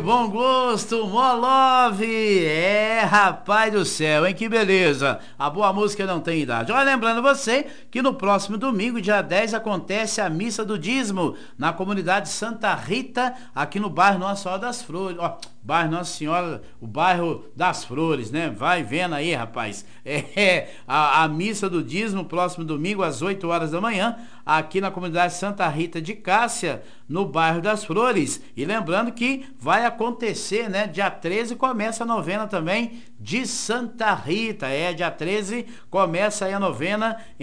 bom gosto, Molove! É, rapaz do céu, hein? Que beleza! A boa música não tem idade. Olha, lembrando você que no próximo domingo, dia 10, acontece a Missa do Dízimo na comunidade Santa Rita, aqui no bairro Nossa Senhora das Flores. Ó, bairro Nossa Senhora, o bairro das Flores, né? Vai vendo aí, rapaz. A Missa do Dízimo, próximo domingo, às 8 horas da manhã, aqui na comunidade Santa Rita de Cássia, no bairro das Flores. E lembrando que vai acontecer, né? Dia 13 começa a novena também de Santa Rita. Dia 13 começa aí a novena